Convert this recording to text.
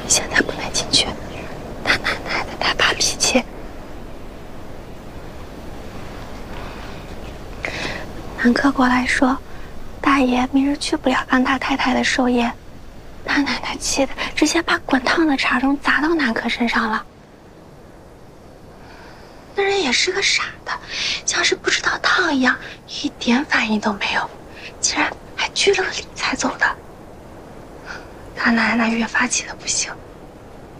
现在不能进去，大奶奶太发脾气。南哥过来说，大爷明日去不了安大太太的寿宴。大奶奶气得直接把滚烫的茶盅砸到南哥身上了。那人也是个傻的，像是不知道烫一样，一点反应都没有，竟然还拘了个礼才走的。大奶奶越发气得不行，